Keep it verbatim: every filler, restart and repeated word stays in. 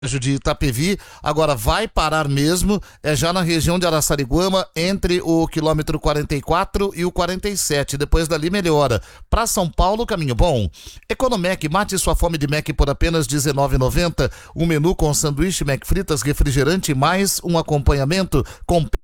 de Itapevi, agora vai parar mesmo, é já na região de Araçariguama, entre o quilômetro quarenta e quatro e o quarenta e sete, depois dali melhora. Para São Paulo, caminho bom. Economec, mate sua fome de Mac por apenas dezenove reais e noventa centavos, um menu com sanduíche Mac fritas, refrigerante mais um acompanhamento com